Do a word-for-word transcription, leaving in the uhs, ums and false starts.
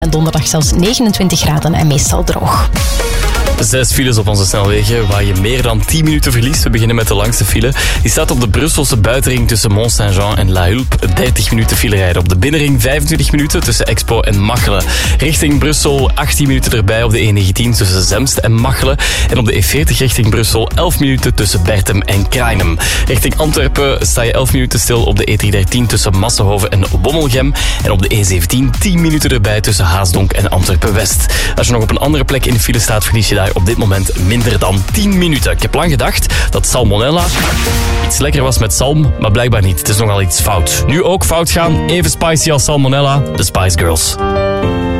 En donderdag zelfs negenentwintig graden en meestal droog. Zes files op onze snelwegen waar je meer dan tien minuten verliest. We beginnen met de langste file. Die staat op de Brusselse buitenring tussen Mont-Saint-Jean en La Hulpe. dertig minuten file rijden. Op de binnenring vijfentwintig minuten tussen Expo en Machelen. Richting Brussel achttien minuten erbij op de E negentien tussen Zemst en Machelen. En op de E veertig richting Brussel elf minuten tussen Bertem en Krainem. Richting Antwerpen sta je elf minuten stil op de E driehonderddertien tussen Massenhoven en Wommelgem. En op de E zeventien tien minuten erbij tussen Haasdonk en Antwerpen-West. Als je nog op een andere plek in de file staat, verlies je daar op dit moment minder dan tien minuten. Ik heb lang gedacht dat salmonella iets lekker was met zalm, maar blijkbaar niet. Het is nogal iets fout. Nu ook fout gaan, even spicy als salmonella, de Spice Girls.